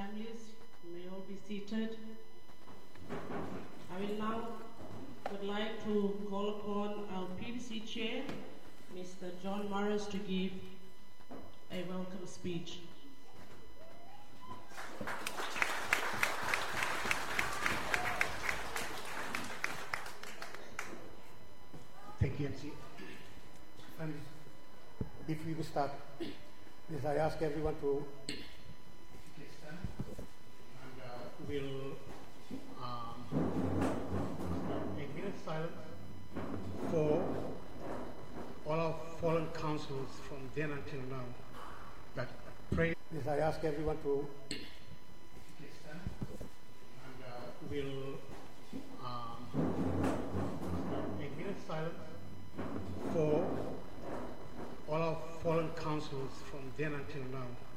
families, you may all be seated. I will now would like to call upon our PDC Chair, Mr. John Morris, to give a welcome speech. Thank you, MC. And if we will start, please, I ask everyone to please stand, and we'll 8 minutes silence for all our fallen councils from then until now. That pray. Please, I ask everyone to please stand, and we'll 8 minutes silence for all our fallen councils from then until now.